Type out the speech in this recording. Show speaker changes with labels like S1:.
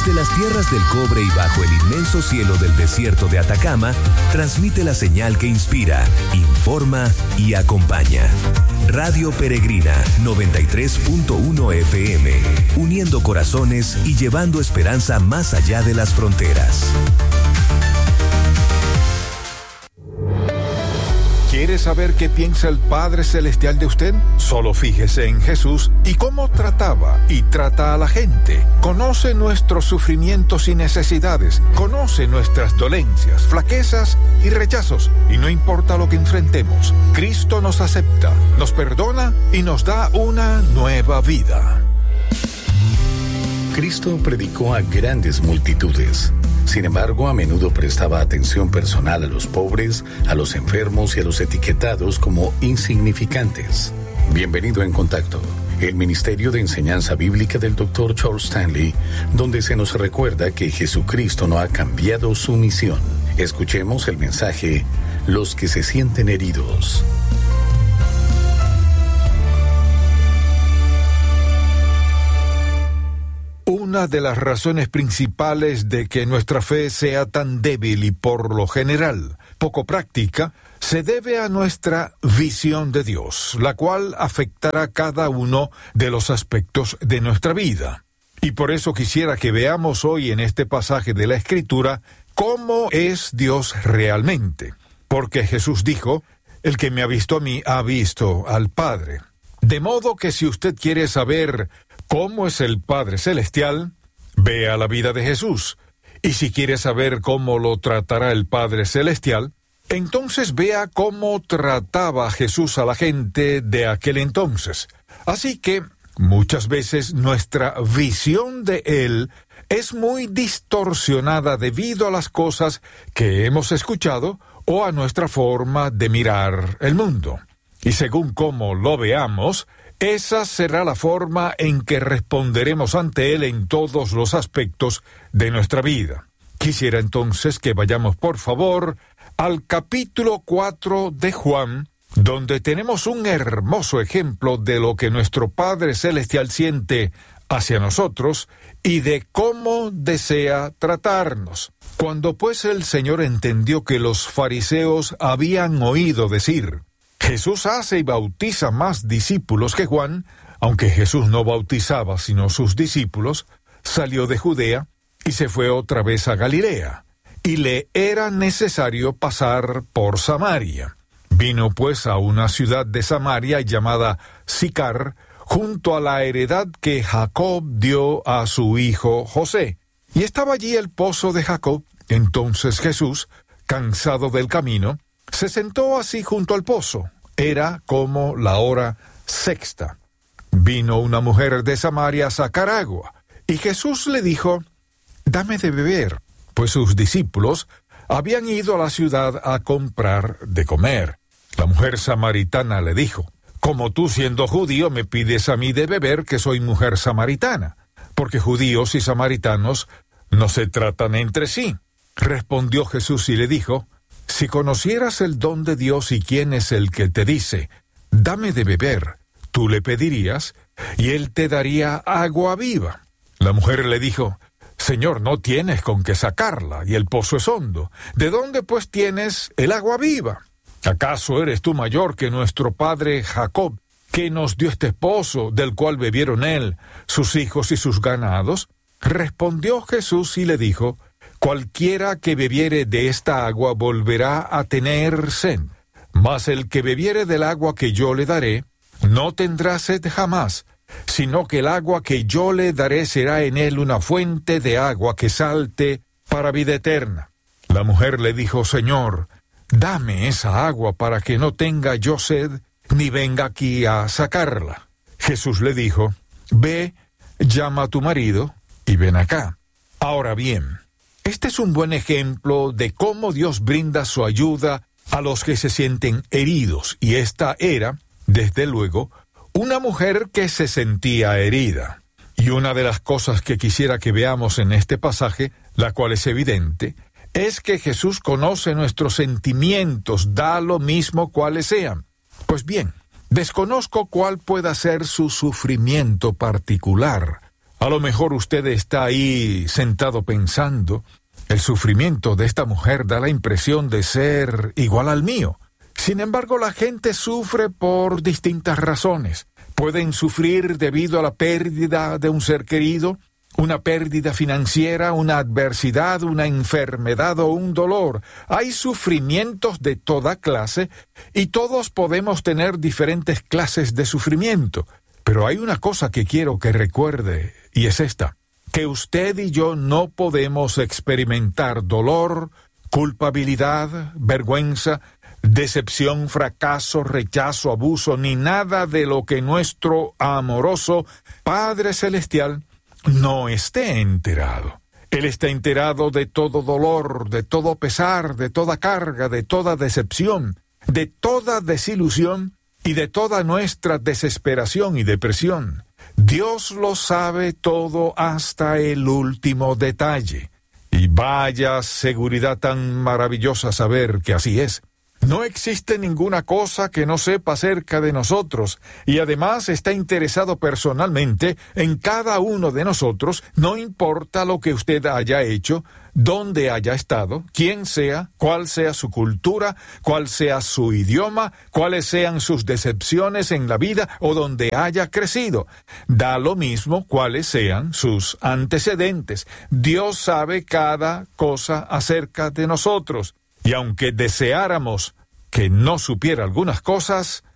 S1: Desde las tierras del cobre y bajo el inmenso cielo del desierto de Atacama, transmite la señal que inspira, informa y acompaña. Radio Peregrina 93.1 FM, uniendo corazones y llevando esperanza más allá de las fronteras.
S2: ¿Quiere saber qué piensa el Padre Celestial de usted? Solo fíjese en Jesús y cómo trataba y trata a la gente. Conoce nuestros sufrimientos y necesidades. Conoce nuestras dolencias, flaquezas y rechazos. Y no importa lo que enfrentemos, Cristo nos acepta, nos perdona y nos da una nueva vida.
S3: Cristo predicó a grandes multitudes. Sin embargo, a menudo prestaba atención personal a los pobres, a los enfermos y a los etiquetados como insignificantes. Bienvenido en Contacto, el Ministerio de Enseñanza Bíblica del Dr. Charles Stanley, donde se nos recuerda que Jesucristo no ha cambiado su misión. Escuchemos el mensaje, Los que se sienten heridos.
S2: Una de las razones principales de que nuestra fe sea tan débil y por lo general poco práctica se debe a nuestra visión de Dios, la cual afectará cada uno de los aspectos de nuestra vida. Y por eso quisiera que veamos hoy en este pasaje de la Escritura cómo es Dios realmente. Porque Jesús dijo, el que me ha visto a mí ha visto al Padre. De modo que si usted quiere saber cómo es el Padre Celestial, vea la vida de Jesús. Y si quiere saber cómo lo tratará el Padre Celestial, entonces vea cómo trataba Jesús a la gente de aquel entonces. Así que muchas veces nuestra visión de Él es muy distorsionada debido a las cosas que hemos escuchado o a nuestra forma de mirar el mundo. Y según cómo lo veamos, esa será la forma en que responderemos ante Él en todos los aspectos de nuestra vida. Quisiera entonces que vayamos, por favor, al capítulo 4 de Juan, donde tenemos un hermoso ejemplo de lo que nuestro Padre Celestial siente hacia nosotros y de cómo desea tratarnos. Cuando pues el Señor entendió que los fariseos habían oído decir, Jesús hace y bautiza más discípulos que Juan, aunque Jesús no bautizaba sino sus discípulos, salió de Judea y se fue otra vez a Galilea, y le era necesario pasar por Samaria. Vino pues a una ciudad de Samaria llamada Sicar, junto a la heredad que Jacob dio a su hijo José. Y estaba allí el pozo de Jacob. Entonces Jesús, cansado del camino, se sentó así junto al pozo. Era como la hora sexta. Vino una mujer de Samaria a sacar agua, y Jesús le dijo, «Dame de beber», pues sus discípulos habían ido a la ciudad a comprar de comer. La mujer samaritana le dijo, «Como tú siendo judío me pides a mí de beber que soy mujer samaritana, porque judíos y samaritanos no se tratan entre sí». Respondió Jesús y le dijo, «Si conocieras el don de Dios y quién es el que te dice, dame de beber, tú le pedirías, y él te daría agua viva». La mujer le dijo, «Señor, no tienes con qué sacarla, y el pozo es hondo. ¿De dónde pues tienes el agua viva? ¿Acaso eres tú mayor que nuestro padre Jacob, que nos dio este pozo, del cual bebieron él, sus hijos y sus ganados?» Respondió Jesús y le dijo, «Cualquiera que bebiere de esta agua volverá a tener sed, mas el que bebiere del agua que yo le daré, no tendrá sed jamás, sino que el agua que yo le daré será en él una fuente de agua que salte para vida eterna». La mujer le dijo, «Señor, dame esa agua para que no tenga yo sed, ni venga aquí a sacarla». Jesús le dijo, «Ve, llama a tu marido y ven acá». Ahora bien, este es un buen ejemplo de cómo Dios brinda su ayuda a los que se sienten heridos, y esta era, desde luego, una mujer que se sentía herida. Y una de las cosas que quisiera que veamos en este pasaje, la cual es evidente, es que Jesús conoce nuestros sentimientos, da lo mismo cuáles sean. Pues bien, desconozco cuál pueda ser su sufrimiento particular. A lo mejor usted está ahí sentado pensando, el sufrimiento de esta mujer da la impresión de ser igual al mío. Sin embargo, la gente sufre por distintas razones. Pueden sufrir debido a la pérdida de un ser querido, una pérdida financiera, una adversidad, una enfermedad o un dolor. Hay sufrimientos de toda clase y todos podemos tener diferentes clases de sufrimiento. Pero hay una cosa que quiero que recuerde y es esta, que usted y yo no podemos experimentar dolor, culpabilidad, vergüenza, decepción, fracaso, rechazo, abuso, ni nada de lo que nuestro amoroso Padre Celestial no esté enterado. Él está enterado de todo dolor, de todo pesar, de toda carga, de toda decepción, de toda desilusión y de toda nuestra desesperación y depresión. Dios lo sabe todo hasta el último detalle. Y vaya seguridad tan maravillosa saber que así es. No existe ninguna cosa que no sepa acerca de nosotros, y además está interesado personalmente en cada uno de nosotros, no importa lo que usted haya hecho, dónde haya estado, quién sea, cuál sea su cultura, cuál sea su idioma, cuáles sean sus decepciones en la vida o donde haya crecido. Da lo mismo cuáles sean sus antecedentes. Dios sabe cada cosa acerca de nosotros. Y aunque deseáramos que no supiera algunas cosas,